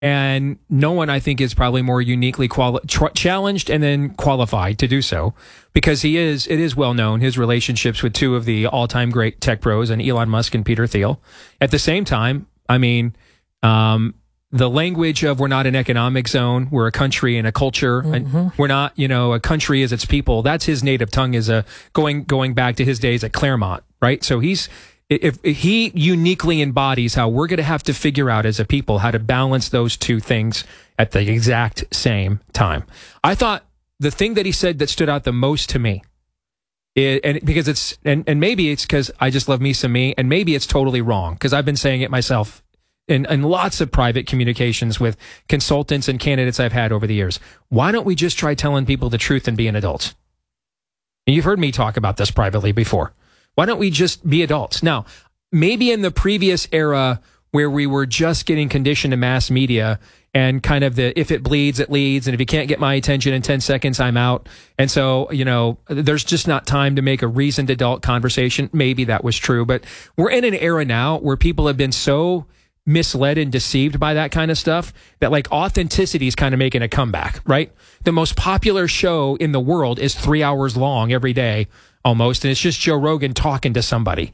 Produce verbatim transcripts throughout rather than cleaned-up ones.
And no one, I think, is probably more uniquely quali- tr- challenged and then qualified to do so, because he is, it is well known, his relationships with two of the all-time great tech pros, and Elon Musk and Peter Thiel. At the same time, I mean, um, the language of we're not an economic zone, we're a country and a culture, mm-hmm. and we're not, you know, a country as its people. That's his native tongue, is a going going back to his days at Claremont, right? So he's if, if he uniquely embodies how we're going to have to figure out as a people how to balance those two things at the exact same time. I thought the thing that he said that stood out the most to me, it, and because it's and, and maybe it's because I just love me some me, and maybe it's totally wrong because I've been saying it myself in, in lots of private communications with consultants and candidates I've had over the years. Why don't we just try telling people the truth and being adults? And you've heard me talk about this privately before. Why don't we just be adults? Now, maybe in the previous era where we were just getting conditioned to mass media and kind of the, if it bleeds, it leads. And if you can't get my attention in ten seconds, I'm out. And so, you know, there's just not time to make a reasoned adult conversation. Maybe that was true, but we're in an era now where people have been so misled and deceived by that kind of stuff that like authenticity is kind of making a comeback, right? The most popular show in the world is three hours long every day almost, and it's just Joe Rogan talking to somebody.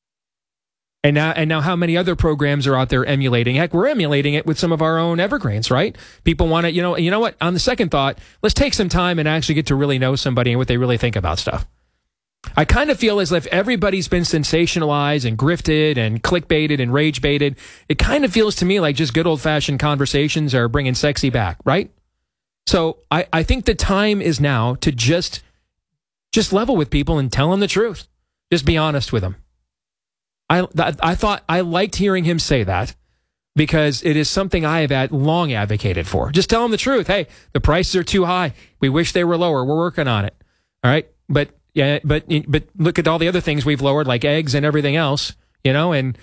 And now, and now how many other programs are out there emulating? Heck, we're emulating it with some of our own evergreens, right? People want to, you know, you know what? On the second thought, let's take some time and actually get to really know somebody and what they really think about stuff. I kind of feel as if everybody's been sensationalized and grifted and clickbaited and rage baited. It kind of feels to me like just good old fashioned conversations are bringing sexy back, right? So I, I think the time is now to just, just level with people and tell them the truth. Just be honest with them. I, I thought I liked hearing him say that because it is something I have had long advocated for. Just tell them the truth. Hey, the prices are too high. We wish they were lower. We're working on it. All right. But yeah, but but look at all the other things we've lowered, like eggs and everything else, you know, and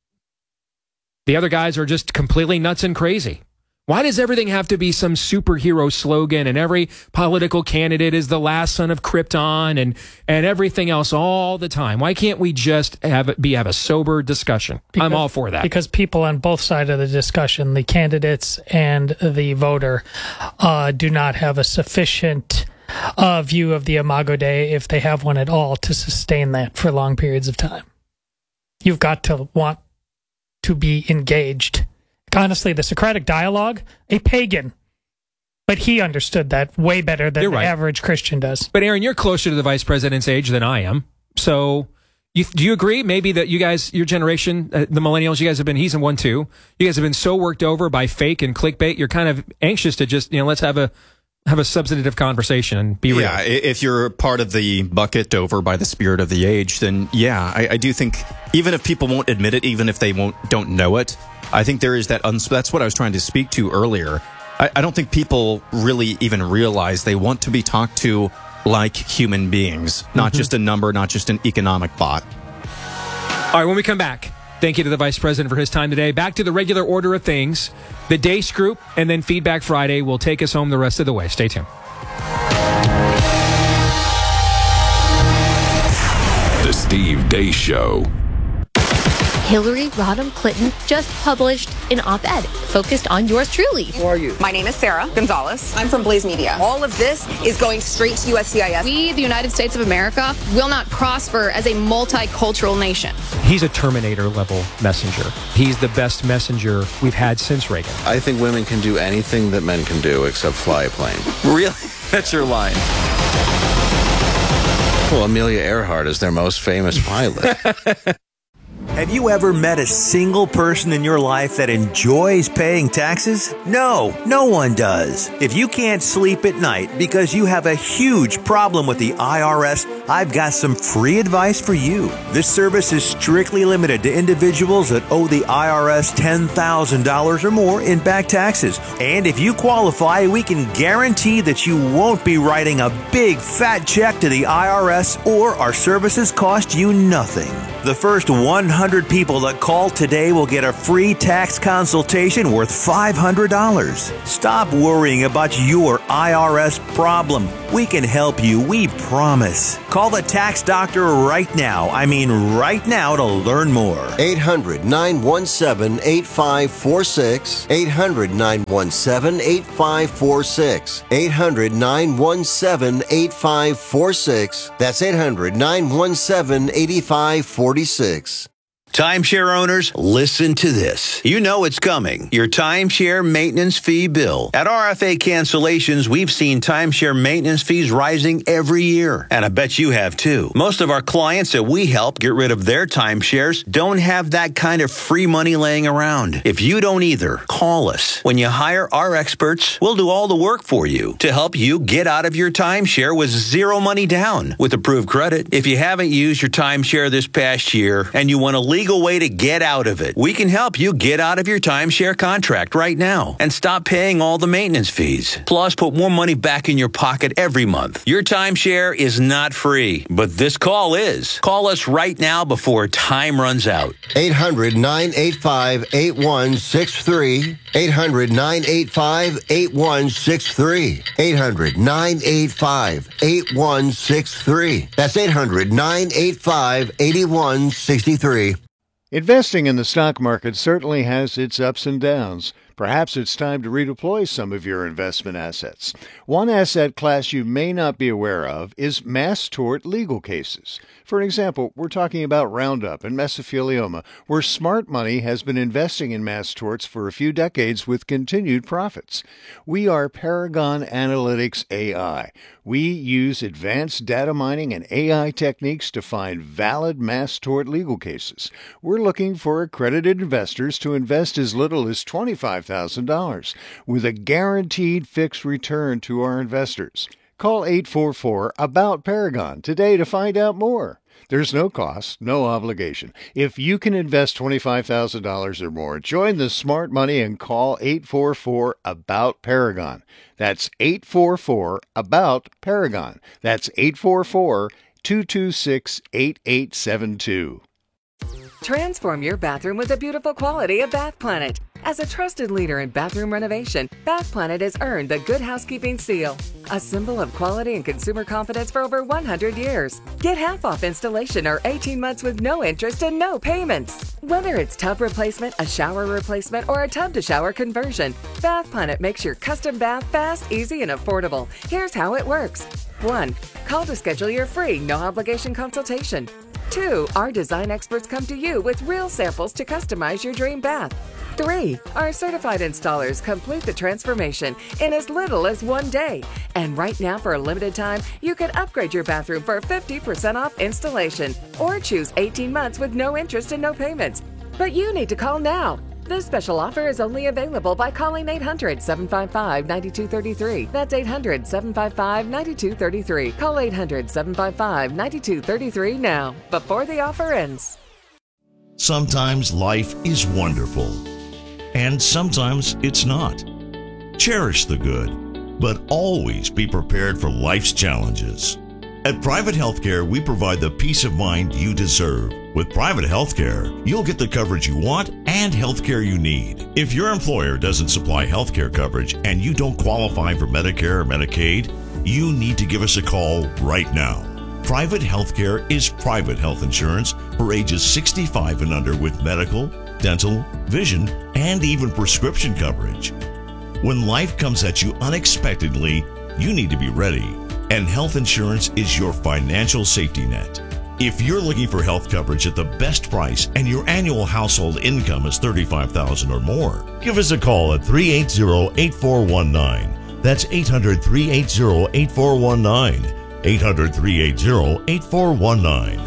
the other guys are just completely nuts and crazy. Why does everything have to be some superhero slogan and every political candidate is the last son of Krypton and, and everything else all the time? Why can't we just have it be have a sober discussion? Because, I'm all for that. Because people on both sides of the discussion, the candidates and the voter, uh, do not have a sufficient uh, view of the Imago Dei, if they have one at all, to sustain that for long periods of time. You've got to want to be engaged. Honestly, the Socratic dialogue, a pagan, but he understood that way better than the average Christian does. But Aaron, you're closer to the vice president's age than I am. So you, do you agree maybe that you guys, your generation, uh, the millennials, you guys have been, he's in one too, you guys have been so worked over by fake and clickbait, you're kind of anxious to just, you know, let's have a have a substantive conversation and be real. Yeah, if you're part of the bucket over by the spirit of the age, then yeah, I, I do think even if people won't admit it, even if they won't don't know it, I think there is that, uns- that's what I was trying to speak to earlier. I, I don't think people really even realize they want to be talked to like human beings, not mm-hmm. just a number, not just an economic bot. All right, when we come back, thank you to the Vice President for his time today. Back to the regular order of things. The Deace Group and then Feedback Friday will take us home the rest of the way. Stay tuned. The Steve Deace Show. Hillary Rodham Clinton just published an op-ed focused on yours truly. Who are you? My name is Sarah Gonzalez. I'm from Blaze Media. All of this is going straight to U S C I S. We, the United States of America, will not prosper as a multicultural nation. He's a Terminator-level messenger. He's the best messenger we've had since Reagan. I think women can do anything that men can do except fly a plane. Really? That's your line. Well, Amelia Earhart is their most famous pilot. Have you ever met a single person in your life that enjoys paying taxes? No, no one does. If you can't sleep at night because you have a huge problem with the I R S, I've got some free advice for you. This service is strictly limited to individuals that owe the I R S ten thousand dollars or more in back taxes. And if you qualify, we can guarantee that you won't be writing a big fat check to the I R S, or our services cost you nothing. The first one hundred people that call today will get a free tax consultation worth five hundred dollars. Stop worrying about your I R S problem. We can help you, we promise. Call the Tax Doctor right now. I mean right now to learn more. eight hundred, nine one seven, eight five four six. eight hundred, nine one seven, eight five four six. eight hundred, nine one seven, eight five four six. That's eight hundred, nine one seven, eight five four six. Timeshare owners, listen to this. You know it's coming. Your timeshare maintenance fee bill. At R F A Cancellations, we've seen timeshare maintenance fees rising every year. And I bet you have too. Most of our clients that we help get rid of their timeshares don't have that kind of free money laying around. If you don't either, call us. When you hire our experts, we'll do all the work for you to help you get out of your timeshare with zero money down with approved credit. If you haven't used your timeshare this past year and you want to leave legal way to get out of it. We can help you get out of your timeshare contract right now and stop paying all the maintenance fees. Plus, put more money back in your pocket every month. Your timeshare is not free, but this call is. Call us right now before time runs out. eight hundred, nine eight five, eight one six three. eight hundred, nine eight five, eight one six three. eight hundred, nine eight five, eight one six three. That's eight hundred, nine eight five, eight one six three. Investing in the stock market certainly has its ups and downs. Perhaps it's time to redeploy some of your investment assets. One asset class you may not be aware of is mass tort legal cases. For example, we're talking about Roundup and mesothelioma, where smart money has been investing in mass torts for a few decades with continued profits. We are Paragon Analytics A I. We use advanced data mining and A I techniques to find valid mass tort legal cases. We're looking for accredited investors to invest as little as twenty-five thousand dollars with a guaranteed fixed return to our investors. Call eight four four, ABOUT Paragon today to find out more. There's no cost, no obligation. If you can invest twenty-five thousand dollars or more, join the smart money and call eight four four, ABOUT Paragon. That's eight four four, ABOUT Paragon. That's eight four four, two two six, eight eight seven two. Transform your bathroom with the beautiful quality of Bath Planet. As a trusted leader in bathroom renovation, Bath Planet has earned the Good Housekeeping seal, a symbol of quality and consumer confidence for over one hundred years. Get half off installation or eighteen months with no interest and no payments. Whether it's tub replacement, a shower replacement, or a tub-to-shower conversion, Bath Planet makes your custom bath fast, easy, and affordable. Here's how it works. one. Call to schedule your free, no-obligation consultation. two. Our design experts come to you with real samples to customize your dream bath. three. Our certified installers complete the transformation in as little as one day. And right now, for a limited time, you can upgrade your bathroom for fifty percent off installation or choose eighteen months with no interest and no payments. But you need to call now. This special offer is only available by calling eight hundred, seven five five, nine two three three. That's eight hundred, seven five five, nine two three three. Call eight hundred, seven five five, nine two three three now, before the offer ends. Sometimes life is wonderful, and sometimes it's not. Cherish the good, but always be prepared for life's challenges. At Private Healthcare, we provide the peace of mind you deserve. With Private Healthcare, you'll get the coverage you want and healthcare you need. If your employer doesn't supply healthcare coverage and you don't qualify for Medicare or Medicaid, you need to give us a call right now. Private Healthcare is private health insurance for ages sixty-five and under with medical, dental, vision, and even prescription coverage. When life comes at you unexpectedly, you need to be ready, and health insurance is your financial safety net. If you're looking for health coverage at the best price and your annual household income is thirty-five thousand dollars or more, give us a call at three eight zero, eight four one nine. That's eight hundred, three eight zero, eight four one nine. eight hundred, three eight zero, eight four one nine.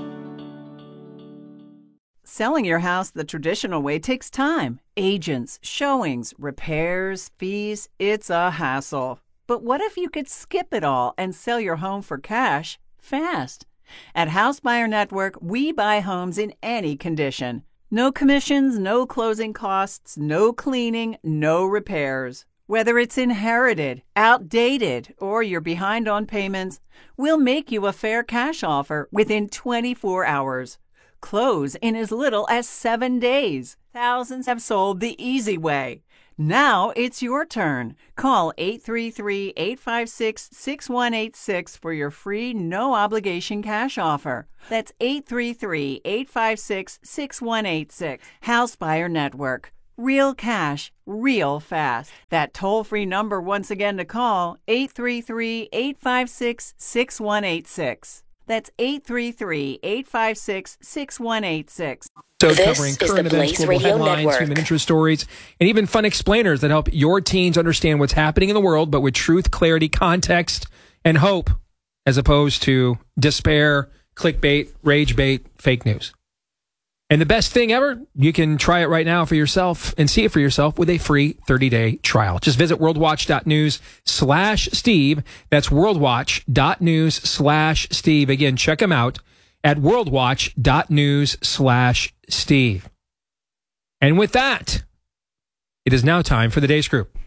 Selling your house the traditional way takes time. Agents, showings, repairs, fees. It's a hassle. But what if you could skip it all and sell your home for cash fast? At House Buyer Network, we buy homes in any condition. No commissions, no closing costs, no cleaning, no repairs. Whether it's inherited, outdated, or you're behind on payments, we'll make you a fair cash offer within twenty-four hours. Close in as little as seven days. Thousands have sold the easy way. Now it's your turn. Call eight three three, eight five six, six one eight six for your free no-obligation cash offer. That's eight three three, eight five six, six one eight six. House Buyer Network. Real cash, real fast. That toll-free number once again to call, eight three three, eight five six, six one eight six. That's eight three three, eight five six, six one eight six. So covering current events, global headlines, human interest stories, and even fun explainers that help your teens understand what's happening in the world, but with truth, clarity, context, and hope, as opposed to despair, clickbait, rage bait, fake news. And the best thing ever, you can try it right now for yourself and see it for yourself with a free thirty-day trial. Just visit worldwatch.news slash Steve. That's worldwatch.news slash Steve. Again, check them out at worldwatch.news slash Steve. And with that, it is now time for the Day Scoop.